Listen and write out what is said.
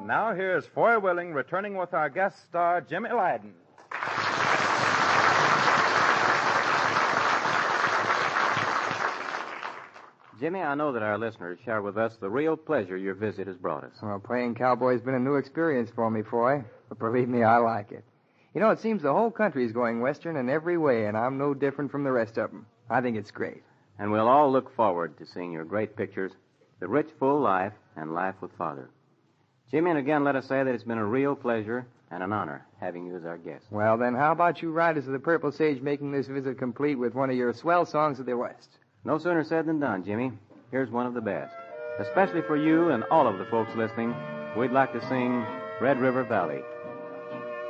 Now here's Foy Willing returning with our guest star, Jimmy Lyden. Jimmy, I know that our listeners share with us the real pleasure your visit has brought us. Well, playing cowboy's been a new experience for me, Foy. But believe me, I like it. You know, it seems the whole country's going western in every way, and I'm no different from the rest of them. I think it's great. And we'll all look forward to seeing your great pictures, The Rich Full Life and Life with Father. Jimmy, and again, let us say that it's been a real pleasure and an honor having you as our guest. Well, then, how about you Riders of the Purple Sage making this visit complete with one of your swell songs of the West? No sooner said than done, Jimmy. Here's one of the best. Especially for you and all of the folks listening, we'd like to sing Red River Valley.